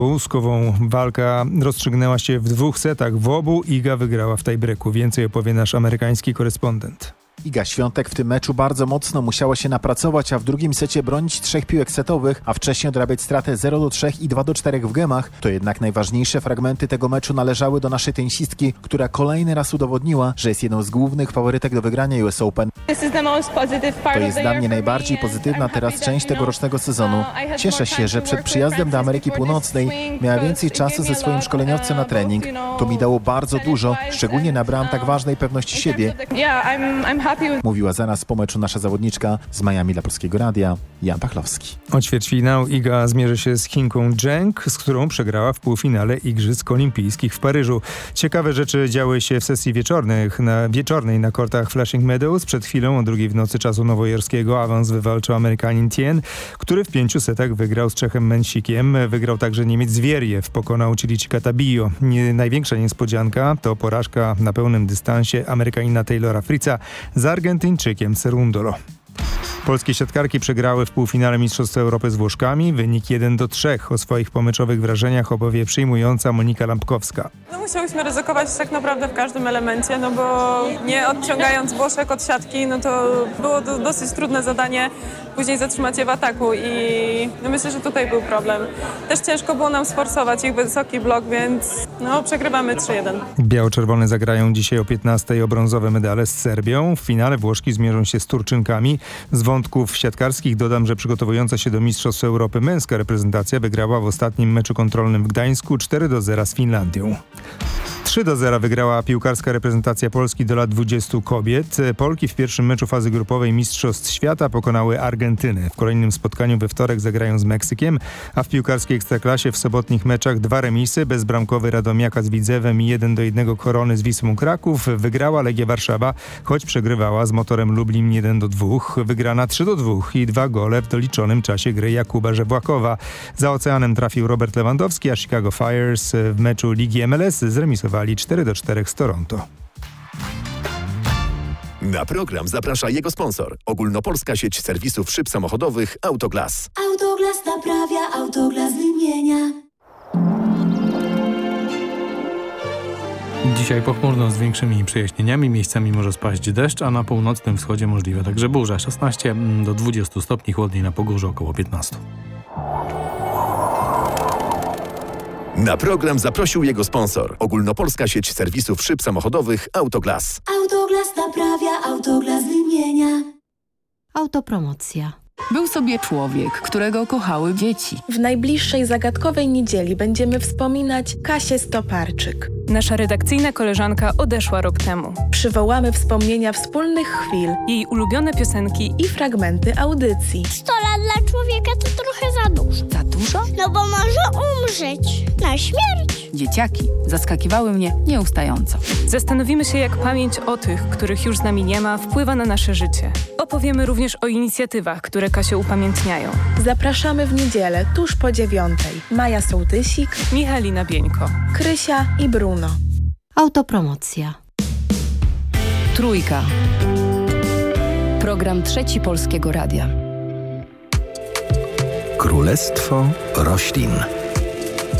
Łuskową. Walka rozstrzygnęła się w 2 setach. W obu Iga wygrała w tiebreaku. Więcej opowie nasz amerykański korespondent. Iga Świątek w tym meczu bardzo mocno musiała się napracować, a w drugim secie bronić 3 piłek setowych, a wcześniej odrabiać stratę 0-3 i 2-4 w gemach. To jednak najważniejsze fragmenty tego meczu należały do naszej tenisistki, która kolejny raz udowodniła, że jest jedną z głównych faworytek do wygrania US Open. To jest dla mnie najbardziej pozytywna teraz część tegorocznego sezonu. Cieszę się, że przed przyjazdem do Ameryki Północnej miała więcej czasu ze swoim szkoleniowcem na trening. To mi dało bardzo dużo, szczególnie nabrałam tak ważnej pewności siebie. Mówiła zaraz po meczu nasza zawodniczka z Miami dla Polskiego Radia, Jan Pachlowski. O ćwierćfinał Iga zmierzy się z Chinką Zheng, z którą przegrała w półfinale Igrzysk Olimpijskich w Paryżu. Ciekawe rzeczy działy się w sesji wieczornej na kortach Flushing Meadows. Przed chwilą o 2:00 w nocy czasu nowojorskiego awans wywalczył Amerykanin Tien, który w 5 setach wygrał z Czechem Mensikiem. Wygrał także Niemiec Zwieriew, pokonał Chilicika Tabio. Największa niespodzianka to porażka na pełnym dystansie Amerykanina Taylora Fritza z Argentyńczykiem Cerundolo. Polskie siatkarki przegrały w półfinale Mistrzostw Europy z Włoszkami. Wynik 1-3. O swoich pomeczowych wrażeniach opowie przyjmująca Monika Lampkowska. Musiałyśmy ryzykować tak naprawdę w każdym elemencie, bo nie odciągając Włoszek od siatki, to było to dosyć trudne zadanie później zatrzymać je w ataku i myślę, że tutaj był problem. Też ciężko było nam sforsować ich wysoki blok, więc przegrywamy 3-1. Biało-czerwone zagrają dzisiaj o 15:00 o brązowe medale z Serbią. W finale Włoszki zmierzą się z Turczynkami. Z wątków siatkarskich dodam, że przygotowująca się do Mistrzostw Europy męska reprezentacja wygrała w ostatnim meczu kontrolnym w Gdańsku 4-0 z Finlandią. 3-0 wygrała piłkarska reprezentacja Polski do lat 20 kobiet. Polki w pierwszym meczu fazy grupowej Mistrzostw Świata pokonały Argentynę. W kolejnym spotkaniu we wtorek zagrają z Meksykiem, a w piłkarskiej ekstraklasie w sobotnich meczach 2 remisy, bezbramkowy Radomiaka z Widzewem i 1-1 Korony z Wisłą Kraków. Wygrała Legia Warszawa, choć przegrywała z Motorem Lublin 1-2. Wygrana 3-2 i 2 gole w doliczonym czasie gry Jakuba Żewłakowa. Za oceanem trafił Robert Lewandowski, a Chicago Fires w meczu Ligi MLS zremisowali 4-4 z Toronto. Na program zaprasza jego sponsor. Ogólnopolska sieć serwisów szyb samochodowych Autoglas. Autoglas naprawia, Autoglas wymienia. Dzisiaj pochmurno z większymi przejaśnieniami, miejscami może spaść deszcz, a na północnym wschodzie możliwe także burza. 16 do 20 stopni, chłodniej na Pogórzu około 15. Na program zaprosił jego sponsor. Ogólnopolska sieć serwisów szyb samochodowych Autoglas. Autoglas naprawia, Autoglas wymienia. Autopromocja. Był sobie człowiek, którego kochały dzieci. W najbliższej zagadkowej niedzieli będziemy wspominać Kasię Stoparczyk. Nasza redakcyjna koleżanka odeszła rok temu. Przywołamy wspomnienia wspólnych chwil, jej ulubione piosenki i fragmenty audycji. 100 lat dla człowieka to trochę za dużo. Za dużo? No bo może umrzeć na śmierć. Dzieciaki zaskakiwały mnie nieustająco. Zastanowimy się, jak pamięć o tych, których już z nami nie ma, wpływa na nasze życie. Opowiemy również o inicjatywach, które Kasię upamiętniają. Zapraszamy w niedzielę tuż po 9:00. Maja Sołtysik, Michalina Bieńko, Krysia i Bruno. Autopromocja. Trójka. Program Trzeci Polskiego Radia. Królestwo roślin.